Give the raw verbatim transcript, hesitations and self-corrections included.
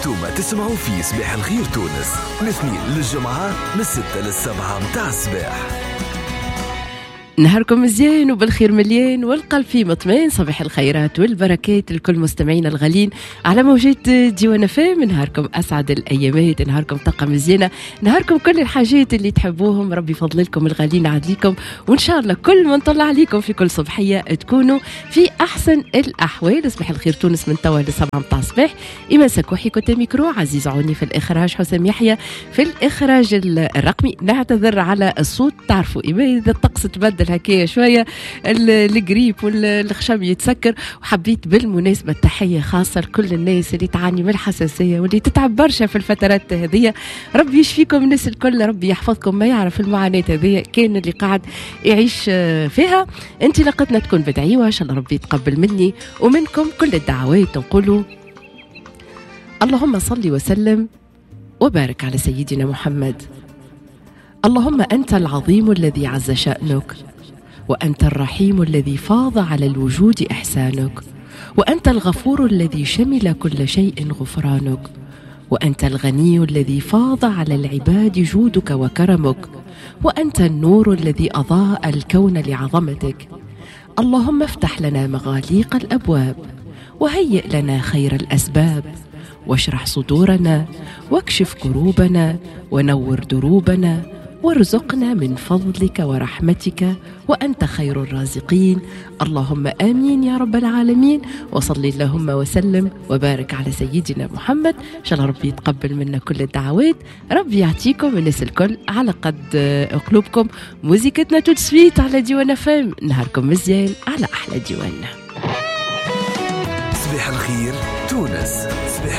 انتوما تسمعوا في صباح الخير تونس من الاثنين للجمعة من الستة للسبعة متاع الصباح. نهاركم مزيان وبالخير مليان والقلب فيه مطمئن. صباح الخيرات والبركات لكل مستمعين الغالين على موجات ديوان فام. نهاركم أسعد الأيامات، نهاركم طاقة مزيانة، نهاركم كل الحاجات اللي تحبوهم. ربي فضل لكم الغالين عدليكم، وإن شاء الله كل من طلع عليكم في كل صباحية تكونوا في أحسن الأحوال. صباح الخير تونس من توا لسبعة متاع الصباح. إيمان سكوحي كنت ميكرو، عزيز عوني في الإخراج، حسام يحيى في الإخراج الرقمي. نعتذر على الصوت، تعرفوا إيمان إذا الطقس تبدل هكايا شويه الجريب والخشم يتسكر. وحبيت بالمناسبه تحيه خاصه لكل الناس اللي تعاني من الحساسيه واللي تتعب برشا في الفترات هذه. ربي يشفيكم الناس الكل، ربي يحفظكم. ما يعرف المعاناه هذه كان اللي قاعد يعيش فيها. انطلاقتنا تكون بدعيوه ان شاء الله، ربي يتقبل مني ومنكم كل الدعوات. نقولوا اللهم صل وسلم وبارك على سيدنا محمد. اللهم أنت العظيم الذي عز شأنك، وأنت الرحيم الذي فاض على الوجود إحسانك، وأنت الغفور الذي شمل كل شيء غفرانك، وأنت الغني الذي فاض على العباد جودك وكرمك، وأنت النور الذي أضاء الكون لعظمتك. اللهم افتح لنا مغاليق الأبواب، وهيئ لنا خير الأسباب، واشرح صدورنا، واكشف كروبنا، ونور دروبنا، وارزقنا من فضلك ورحمتك، وأنت خير الرازقين. اللهم آمين يا رب العالمين. وصلي اللهم وسلم وبارك على سيدنا محمد. إن شاء الله ربي يتقبل منا كل الدعوات، ربي يعطيكم الناس الكل على قد قلوبكم. موزيكتنا تو سويت على ديوان فام. نهاركم مزيان على أحلى ديوان. صباح الخير تونس. صباح